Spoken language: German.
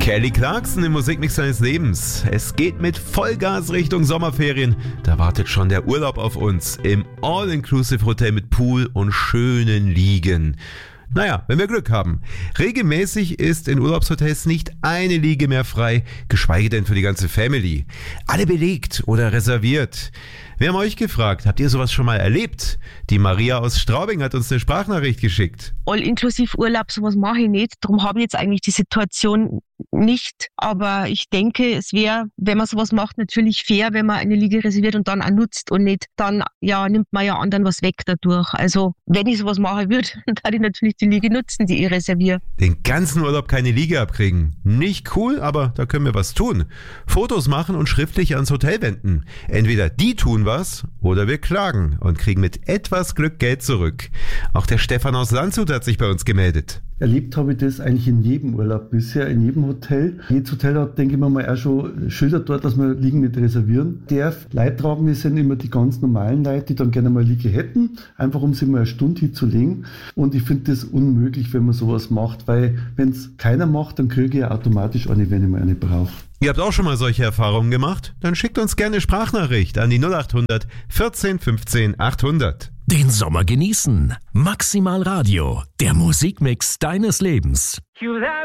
Kelly Clarkson im Musikmix seines Lebens. Es geht mit Vollgas Richtung Sommerferien. Da wartet schon der Urlaub auf uns im All-Inclusive-Hotel mit Pool und schönen Liegen. Naja, wenn wir Glück haben. Regelmäßig ist in Urlaubshotels nicht eine Liege mehr frei, geschweige denn für die ganze Family. Alle belegt oder reserviert. Wir haben euch gefragt, habt ihr sowas schon mal erlebt? Die Maria aus Straubing hat uns eine Sprachnachricht geschickt. All-Inklusiv-Urlaub, sowas mache ich nicht. Darum habe ich jetzt eigentlich die Situation nicht. Aber ich denke, es wäre, wenn man sowas macht, natürlich fair, wenn man eine Liege reserviert und dann auch nutzt und nicht, dann nimmt man ja anderen was weg dadurch. Also wenn ich sowas machen würde, dann würde ich natürlich die Liege nutzen, die ich reserviere. Den ganzen Urlaub keine Liege abkriegen. Nicht cool, aber da können wir was tun. Fotos machen und schriftlich ans Hotel wenden. Entweder die tun was oder wir klagen und kriegen mit etwas Glück Geld zurück. Auch der Stefan aus Landshut hat sich bei uns gemeldet. Erlebt habe ich das eigentlich in jedem Urlaub bisher, in jedem Hotel. Jedes Hotel hat, denke ich mal, auch schon Schilder dort, dass man Liegen nicht reservieren darf. Leidtragende sind immer die ganz normalen Leute, die dann gerne mal eine Liege hätten, einfach um sich mal eine Stunde hinzulegen. Und ich finde das unmöglich, wenn man sowas macht, weil wenn es keiner macht, dann kriege ich ja automatisch eine, wenn ich mal eine brauche. Ihr habt auch schon mal solche Erfahrungen gemacht? Dann schickt uns gerne Sprachnachricht an die 0800 14 15 800. Den Sommer genießen. Maximal Radio, der Musikmix deines Lebens.